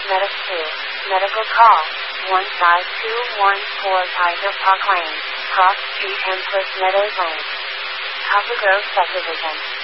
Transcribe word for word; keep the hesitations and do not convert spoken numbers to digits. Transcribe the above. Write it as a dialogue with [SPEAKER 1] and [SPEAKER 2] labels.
[SPEAKER 1] Medic two. Medical call. one five two one four Tiger Park Lane, Cross Street and First Meadows Lane. Copper Grove Subdivision.